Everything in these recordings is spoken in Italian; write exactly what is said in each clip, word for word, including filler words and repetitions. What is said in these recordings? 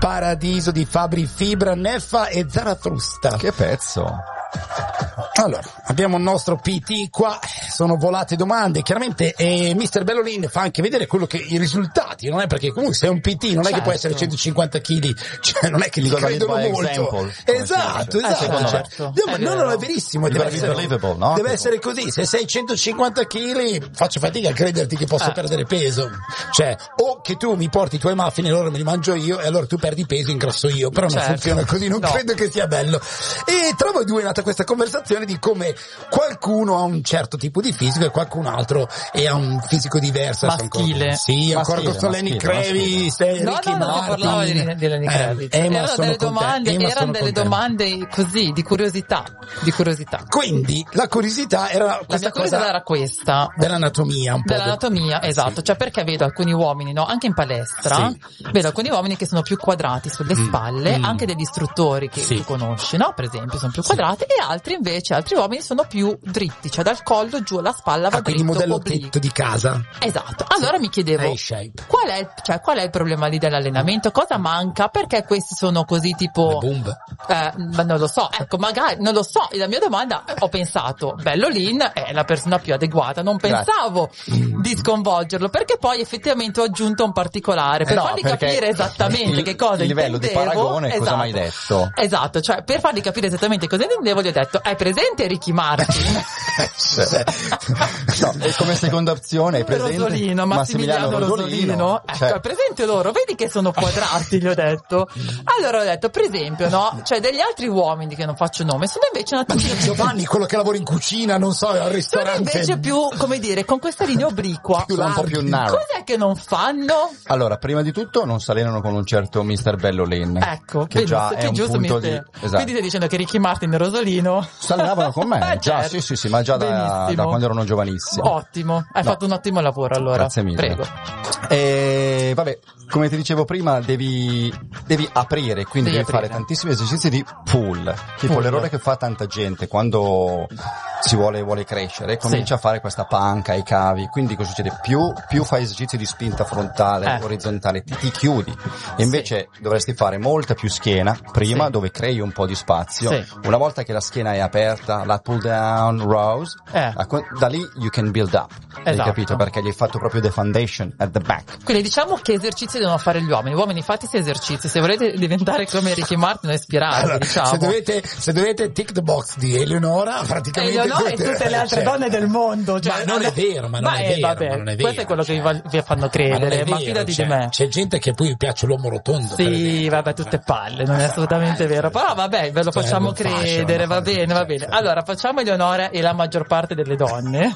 Paradiso di Fabri Fibra, Neffa e Zarathustra. Che pezzo. Allora, abbiamo il nostro P T qua, sono volate domande, chiaramente eh, mister Bellolin fa anche vedere quello che i risultati, non è perché comunque sei un P T, non certo. è che può essere centocinquanta chili, cioè non è che li credono molto. Example, esatto, esatto. Eh, certo. No, no, no, è verissimo, deve, essere, no? deve essere così, se sei centocinquanta chili faccio fatica a crederti che posso eh. perdere peso, cioè o che tu mi porti i tuoi muffin e loro me li mangio io e allora tu perdi peso e ingrasso io, però non certo. funziona così, non no. credo che sia bello. E tra voi due è nata questa conversazione di come qualcuno ha un certo tipo di fisico e qualcun altro e ha un fisico diverso. Maschile. Sì, ancora con Lenny Crevi, sei no, Ricky no, no, Martin. parlavo di, di Lenny Crevi. Eh, erano delle domande, Emma erano delle domande così, di curiosità, di curiosità. Quindi, la curiosità era questa La mia curiosità cosa era questa. Dell'anatomia, un po'. Dell'anatomia, del... esatto. Sì. Cioè, perché vedo alcuni uomini, no, anche in palestra, sì. vedo alcuni uomini che sono più quadrati sulle mm. spalle, mm. anche degli istruttori che sì. tu conosci, no? Per esempio, sono più quadrati, sì. e altri invece, altri uomini sono più dritti, cioè dal collo giù alla spalla va ah, dritto, modello obliquo. tetto di casa. Esatto. Allora sì. mi chiedevo qual è, cioè, qual è il problema lì dell'allenamento? Cosa manca? Perché questi sono così tipo eh, ma non lo so, ecco, magari non lo so, la mia domanda ho pensato Bellolin è la persona più adeguata, non pensavo mm. di sconvolgerlo, perché poi effettivamente ho aggiunto un particolare per eh no, fargli capire esattamente il, che cosa il livello intendevo. di paragone esatto. cosa mi hai detto? Esatto, cioè per fargli capire esattamente cosa intendevo gli ho detto hai presente Ricky Martin? No, e come seconda opzione hai presente Rosolino, Massimiliano, Massimiliano Rosolino, Rosolino. Ecco, cioè... hai presente loro, vedi che sono quadrati, gli ho detto. Allora ho detto, per esempio, no, cioè degli altri uomini che non faccio nome sono invece nati Giovanni, quello che lavora in cucina, non so, al ristorante. Sono invece più, come dire, con questa linea obliqua, più un po' più narrow. Cos'è che non fanno? Allora, prima di tutto non si allenano con un certo mister Bellolin. Ecco, che già è un giusto punto mister. di esatto. Quindi stai dicendo che Ricky Martin e Rosolino si allenavano con me, eh, già, certo. sì, sì, sì, ma già da, da quando erano giovanissimi. Ottimo, hai no. fatto un ottimo lavoro allora. Grazie mille. Prego. E vabbè, come ti dicevo prima, devi devi aprire, quindi devi, devi fare tantissimi esercizi di pull. Tipo pull. L'errore che fa tanta gente quando si vuole vuole crescere, comincia sì. a fare questa panca ai cavi, quindi cosa succede? Più più fai esercizi di spinta frontale, eh. orizzontale, ti, ti chiudi. E invece sì. dovresti fare molta più schiena prima, sì. dove crei un po' di spazio. Sì. Una volta che la schiena è aperta, la pull down rows, eh. da lì you can build up. Esatto. Hai capito? Perché gli hai fatto proprio the foundation at the back. Quindi diciamo che esercizi devono fare gli uomini. Gli uomini fate questi esercizi. Se volete diventare come Ricky Martin o ispirarvi, allora, diciamo. Se dovete, se dovete tick the box di Eleonora, praticamente. Eleonora e tutte le altre cioè, donne del mondo. Cioè, ma non è vero, ma non, ma è, vero, vabbè, ma non è vero. Questo è quello cioè, che vi fanno credere, ma, ma fidati cioè, di me. C'è gente che poi piace l'uomo rotondo. Sì, vabbè, tutte palle, non è assolutamente vero. Però vabbè, ve lo cioè, facciamo credere, va bene, va bene. Allora, facciamo Eleonora e la maggior parte delle donne.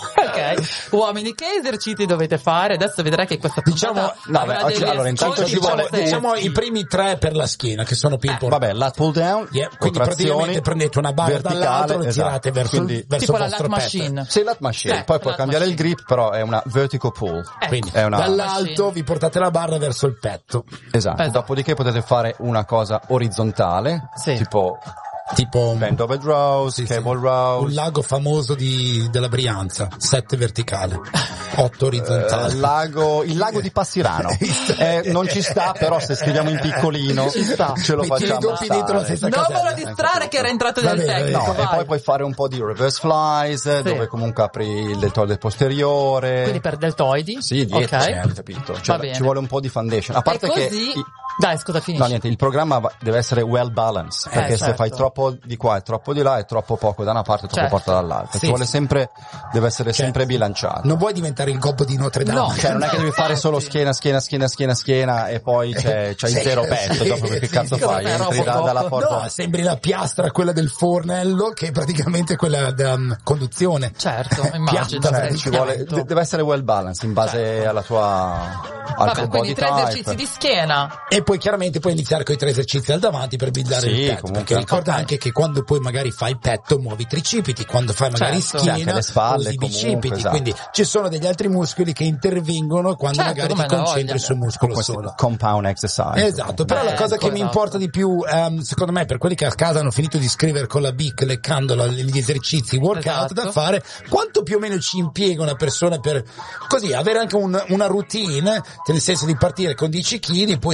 Ok, uomini, che esercizi dovete fare? Adesso vedrai che questa diciamo, no, beh, oggi, allora intanto diciamo, diciamo i primi tre per la schiena che sono più importanti. Vabbè, la pull down, yeah, quindi praticamente prendete una barra dall'alto e esatto. tirate verso, quindi, verso tipo il vostro la lat petto. machine. Sì, lat machine. Eh, poi puoi cambiare machine. il grip, però è una vertical pull. Ecco. Quindi è una... dall'alto vi portate la barra verso il petto. Esatto. esatto. Dopodiché potete fare una cosa orizzontale, sì. tipo tipo bend over rows, sì, cable sì. rows, un lago famoso di, della Brianza, sette verticali, otto orizzontali. Uh, lago, il lago di Passirano. eh, non ci sta, però se scriviamo in piccolino ci sta. Ce lo metti facciamo stare. Non me lo distrarre che era entrato nel tecnico. No, e poi puoi fare un po' di reverse flies, sì. dove comunque apri il deltoide posteriore. Quindi per deltoidi? Sì, dietro, okay. hai capito. Cioè, ci vuole un po' di foundation. A parte e così... che... Dai, scusa, finisci. No, niente, il programma deve essere well balanced, perché eh, certo. se fai troppo di qua e troppo di là è troppo poco da una parte e troppo certo. poco dall'altra. Sì. Ci vuole sempre, deve essere cioè, sempre bilanciato. Non vuoi diventare il gobbo di Notre Dame. No, cioè non è che devi fare solo schiena, schiena, schiena, schiena, schiena e poi c'è, c'è il zero petto, dopo che sì, cazzo sì, fai? Entri da, dalla porta. No, sembri la piastra, quella del fornello, che è praticamente quella della um, conduzione. Certo, immagino. Cioè, ci vuole, deve essere well balanced in base certo. alla tua... Vabbè, quindi tre type. esercizi di schiena e poi chiaramente puoi iniziare con i tre esercizi al davanti per buildare sì, il petto, comunque. perché ricorda okay. anche che quando poi magari fai petto muovi i tricipiti, quando fai magari certo. schiena le spalle, usi i comunque, bicipiti, esatto. quindi ci sono degli altri muscoli che intervengono quando certo, magari ti concentri sul muscolo solo. Compound exercise. Esatto, però eh, la cosa che esatto. mi importa di più um, secondo me, per quelli che a casa hanno finito di scrivere con la bic leccando la, gli esercizi workout esatto. da fare, quanto più o meno ci impiega una persona per così avere anche un, una routine, nel senso di partire con dieci chili, poi sentirsi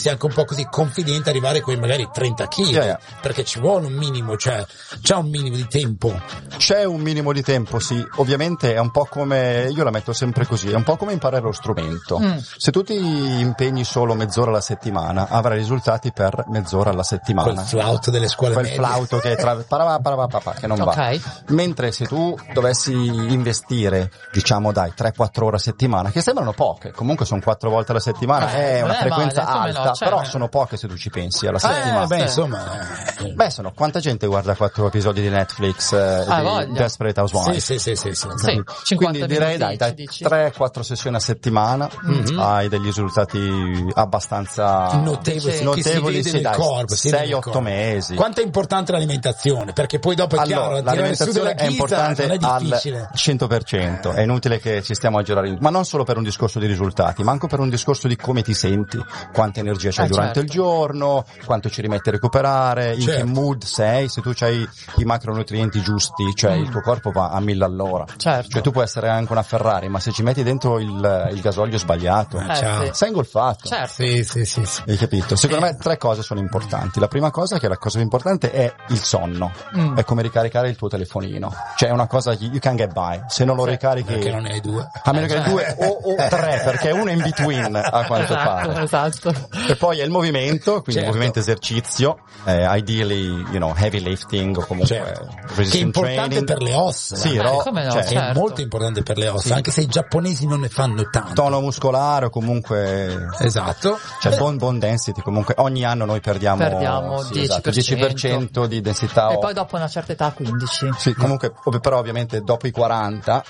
sentirsi anche un po' così confidente arrivare a quei magari trenta chili, yeah, yeah. perché ci vuole un minimo, cioè c'è un minimo di tempo. C'è un minimo di tempo, sì, ovviamente è un po' come, io la metto sempre così, è un po' come imparare lo strumento. Mm. Se tu ti impegni solo mezz'ora alla settimana, avrai risultati per mezz'ora alla settimana. Quel flauto delle scuole Quel medie. flauto che tra parava, parava, parava, che non okay. va. Mentre se tu dovessi investire, diciamo dai, tre quattro ore a settimana, che sembrano poche, comunque sono quattro volte alla settimana, eh, è una frequenza male, alta, no, cioè, però sono poche se tu ci pensi alla settimana. Eh, beh, insomma, eh. beh, sono quanta gente guarda quattro episodi di Netflix eh, ah, di Desperate Housewives? Sì, sì, sì, sì, sì. sì Quindi direi dai, dai tre quattro sessioni a settimana, mm-hmm. hai degli risultati abbastanza notevoli, notevoli si sì, dai, corpo, sei otto mesi. Quanto è importante l'alimentazione? Perché poi dopo è allora, chiaro, l'alimentazione è importante è al cento per cento, è inutile che ci stiamo a girare, ma non solo per un discorso di risultati, ma anche per un discorso di come ti senti, quanta energia c'hai eh, durante certo. il giorno, quanto ci rimetti a recuperare, in certo. che mood sei, se tu c'hai i macronutrienti giusti, cioè mm. il tuo corpo va a mille all'ora, certo. cioè tu puoi essere anche una Ferrari, ma se ci metti dentro il, il gasolio sbagliato, eh, sì. sei ingolfato. Certo. Sì, sì, sì, sì. Hai capito? Secondo me tre cose sono importanti. La prima cosa, che è la cosa più importante, è il sonno. Mm. È come ricaricare il tuo telefonino. Cioè è una cosa, you can get by. Se non lo sì. ricarichi... Perché non ne hai due. A meno eh, che ne hai due o, o tre, perché uno è in between a quanto esatto, pare. Esatto. E poi è il movimento, quindi certo. movimento esercizio, eh, ideally, you know, heavy lifting o comunque certo. resistance che è importante training. per le ossa. Sì, eh, ro- come no, cioè, certo. è molto importante per le ossa, sì. anche se i giapponesi non ne fanno tanto. Tono muscolare o comunque... Esatto. Cioè bone, bone density, comunque ogni anno noi perdiamo, perdiamo sì, dieci per cento. Esatto, dieci per cento di densità. E o... poi dopo una certa età quindici. Sì, comunque, però ovviamente dopo i quaranta,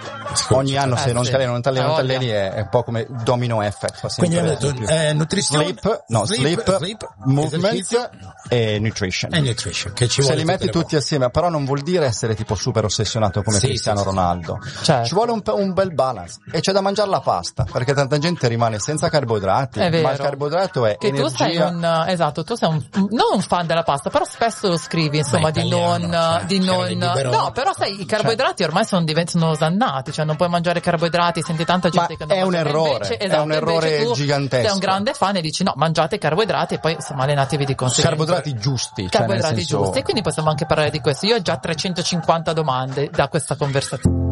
ogni anno eh, se non sì. ti alleni, non ti alleni, non ti alleni è, è un po' come domino effect. Quindi abbiamo detto eh, nutrizione, sleep, no, sleep, sleep, sleep movement e nutrition. E nutrition, che ci se vuole li metti tutti assieme, però non vuol dire essere tipo super ossessionato come sì, Cristiano sì, Ronaldo. Certo. Ci vuole un, un bel balance e c'è da mangiare la pasta, perché tanta gente rimane senza carboidrati, è vero. ma il carboidrato è che energia. Tu sei un, esatto, tu sei un, non un fan della pasta, però spesso lo scrivi, insomma, Beh, di italiano, non, cioè, di non, no, però sai, i carboidrati ormai sono diventano osannati, cioè non puoi mangiare carboidrati, senti tanta gente ma che non è un mangia. errore, invece, è esatto, un errore tu gigantesco. Sei un grande fan e dici no, mangiate carboidrati e poi insomma allenatevi di conseguenza. Carboidrati giusti, carboidrati cioè nel senso... giusti, e quindi possiamo anche parlare di questo. Io ho già trecentocinquanta domande da questa conversazione.